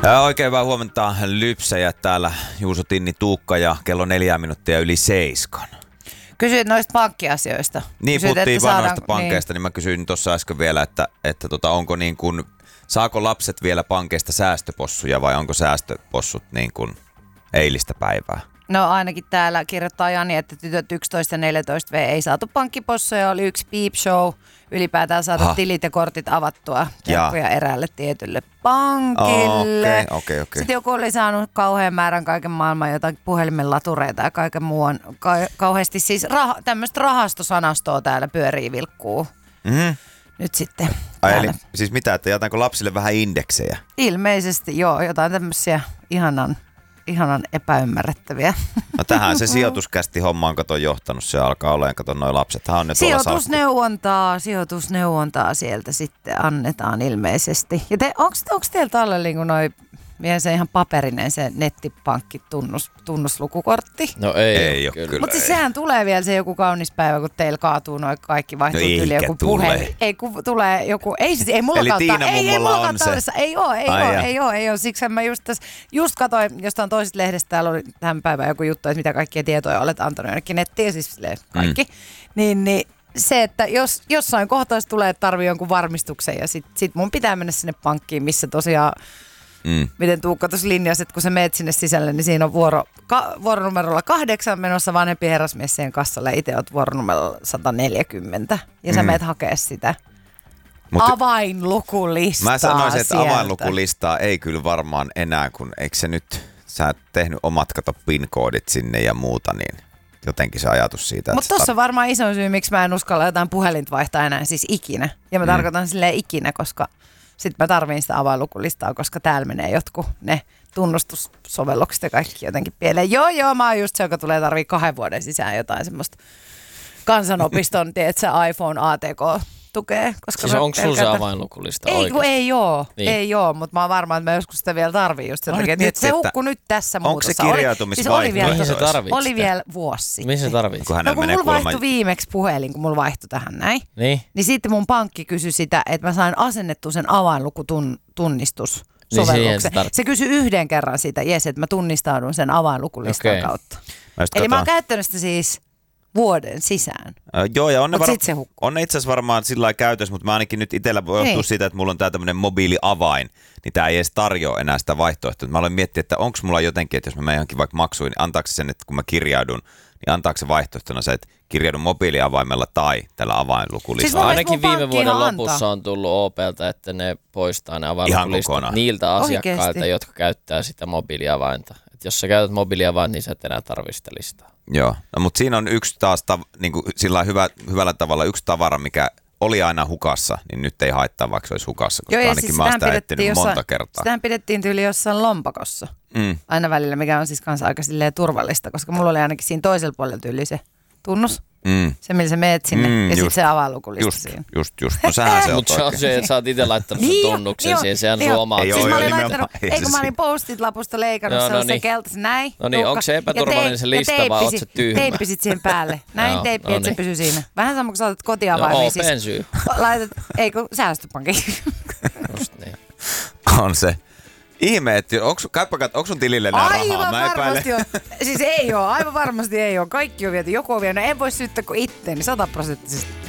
Oikein hyvää huomenta, lypsäjät täällä. Juuso, Tinni, Tuukka ja kello 4:04. Kysyit noista pankkiasioista. Niin, Kysyit, puhuttiin vaan noista niin. pankeista, niin mä kysyin tuossa äsken vielä, että onko niin kuin, saako lapset vielä pankeista säästöpossuja vai onko säästöpossut niin kuin eilistä päivää? No ainakin täällä kirjoittaa Jani, että tytöt 11 ja 14 ei saatu pankkipossuja, oli yksi peep show. Ylipäätään saatu tilit ja kortit avattua ja eräälle tietylle pankille. Okei. Sitten joku oli saanut kauhean määrän kaiken maailman jotain puhelimen latureita ja kaiken muun. Kauheasti siis tämmöistä rahastosanastoa täällä pyörii vilkkuu. Mm-hmm. Nyt sitten. Eli siis mitä, että jätänkö lapsille vähän indeksejä? Ilmeisesti joo, jotain tämmöisiä ihanan epäymmärrettäviä. No tähän se sijoituskästi homma on kato johtanut, se alkaa olemaan, kato noi lapsethan on ne Sijoitusneuvontaa sieltä sitten annetaan ilmeisesti. Ja onko teillä tällä niin noi vielä se ihan paperinen se nettipankkitunnuslukkortti? No ei ole kyllä. Mutta siis sehän tulee vielä se joku kaunis päivä, kun teillä kaatuu noin kaikki vaihtuu yli joku puhelin. Ei kun tulee joku, ei mulla kautta. Ei mulla kautta. Ei oo. Siksi mä just katsoin jostain toisesta lehdestä, täällä oli tämän päivän joku juttu, että mitä kaikkia tietoja olet antanut jonnekin nettiin, siis kaikki. Niin se, että jos jossain kohtaa tulee, että tarvii jonkun varmistuksen ja sit mun pitää mennä sinne pankkiin, missä tosiaan miten Tuukka tuossa linjasi, että kun sä meet sinne sisälle, niin siinä on vuoronumerolla 8 menossa vanhempi herrasmies siihen kassalle ja itse oot vuoronumerolla 140 ja sä meet hakea sitä avainlukulistaa. Mä sanoisin, että sieltä. avainlukulistaa ei kyllä varmaan enää, kun eikö se nyt, sä oot tehnyt omat PIN-koodit sinne ja muuta, niin jotenkin se ajatus siitä. Mutta tuossa on varmaan iso syy, miksi mä en uskalla jotain puhelinta vaihtaa enää siis ikinä. Ja mä tarkoitan silleen ikinä, koska sitten mä tarviin sitä avainlukulistaa, koska täällä menee jotkut ne tunnustussovellukset ja kaikki jotenkin pieleen. Joo, mä oon just se, joka tulee tarvii 2 vuoden sisään jotain semmoista kansanopiston, tiedätkö, iPhone ATK tukee. Koska siis onko sulla se avainlukulista oikeasti? Ei oo, mutta mä oon varma, että mä joskus sitä vielä tarvii just sen takia. Että se hukkuu nyt tässä muutossa. Onko se kirjautumisvaihtoehto? Mihin se tarvitsee? Oli vielä vuosi sitten. Mihin se tarvitsee? No kun mulla vaihtui viimeksi puhelin, kun mulla vaihtui tähän näin. Niin sitten mun pankki kysyi sitä, että mä sain asennettua sen avainlukutunnistussovelluksen. Se kysyi 1 kerran sitä, että mä tunnistaudun sen avainlukulistan kautta. Eli mä oon käyttänyt sitä siis vuoden sisään. Joo, ja on ne itse asiassa varmaan sillä lailla käytössä, mutta mä ainakin nyt itsellä voi johtua siitä, että mulla on tää tämmönen mobiiliavain, niin tää ei edes tarjoa enää sitä vaihtoehtoa. Mä aloin miettiä, että onko mulla jotenkin, että jos mä menen johonkin vaikka maksuin, niin antaako se sen, että kun mä kirjaudun, niin antaako se vaihtoehtona se, että kirjaudun mobiiliavaimella tai tällä avainlukulistalla? Siis ainakin viime vuoden lopussa on tullut OP:lta, että ne poistaa ne avainlukulistat niiltä asiakkailta, jotka käyttää sitä mobiiliavainta. Et jos sä käytät mobiiliavainta, niin sä et enää tarvitse sitä listaa. Joo, no, mutta siinä on yksi taas niin kuin sillä hyvällä tavalla yksi tavara, mikä oli aina hukassa, niin nyt ei haittaa, vaikka se olisi hukassa, koska ainakin siis mä oon sitä etsinyt monta kertaa. Sitähän pidettiin tyyli jossain lompakossa aina välillä, mikä on siis kanssa aika turvallista, koska mulla oli ainakin siinä toisella puolella tyyli se tunnus. Se, millä sä meet sinne ja sitten se avainlukulista siinä. Just. No sähän se on mutta se on se, että sä oot itse laittanut sen tunnuksen siihen, sehän sun oma. Siis mä olin laittanut, kun mä olin postit-lapusta leikannut sellaisen keltaisen näin. No niin, onko se epäturvallinen se lista vai oot sä tyhmä? Teippisit siihen päälle. Näin teippi, että se pysyy siinä. Vähän sama kuin sä otat kotiavaimia. OP:n syy. Laitat, ei kun säästöpankin. Just niin. On se. Ihme, että onko sun tilille nää rahaa? Aivan varmasti on. Siis ei oo, aivan varmasti ei oo. Kaikki on viety, joku on vienyt. En voi syyttää kuin itteeni 100%.